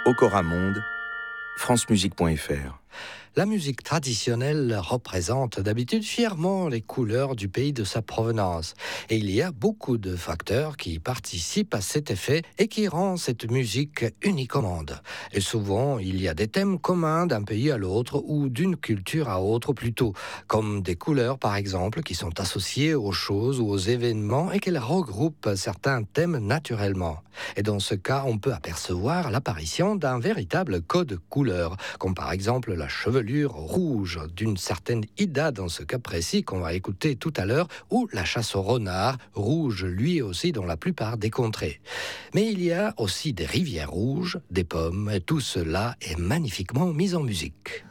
Okora Monde, francemusique.fr. La musique traditionnelle représente d'habitude fièrement les couleurs du pays de sa provenance. Et il y a beaucoup de facteurs qui participent à cet effet et qui rendent cette musique unique au monde. Et souvent, il y a des thèmes communs d'un pays à l'autre ou d'une culture à autre plutôt, comme des couleurs par exemple qui sont associées aux choses ou aux événements et qu'elles regroupent certains thèmes naturellement. Et dans ce cas, on peut apercevoir l'apparition d'un véritable code couleur, comme par exemple la chevelure rouge d'une certaine Ida dans ce cas précis qu'on va écouter tout à l'heure, ou la chasse au renard, rouge lui aussi dans la plupart des contrées. Mais il y a aussi des rivières rouges, des pommes, et tout cela est magnifiquement mis en musique.